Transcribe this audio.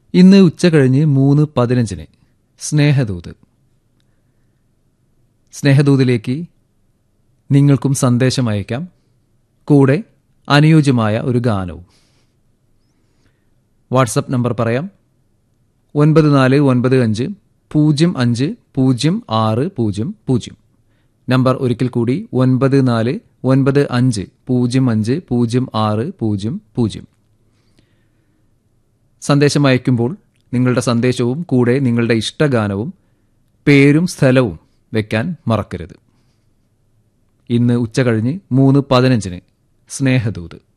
ഇന്ന് ഉച്ചകഴിഞ്ഞ് 3:15 സ്നേഹദൂത്. സ്നേഹദൂതിലേക്ക് നിങ്ങൾക്കും സന്ദേശം അയക്കാം, കൂടെ അനുയോജ്യമായ ഒരു ഗാനവും. വാട്സപ്പ് നമ്പർ പറയാം: 9495050600. നമ്പർ ഒരിക്കൽ കൂടി 9495050600. സന്ദേശം അയക്കുമ്പോൾ നിങ്ങളുടെ സന്ദേശവും കൂടെ നിങ്ങളുടെ ഇഷ്ടഗാനവും പേരും സ്ഥലവും വെക്കാൻ മറക്കരുത്. ഇന്ന് ഉച്ചകഴിഞ്ഞ് 3:15 സ്നേഹദൂത്.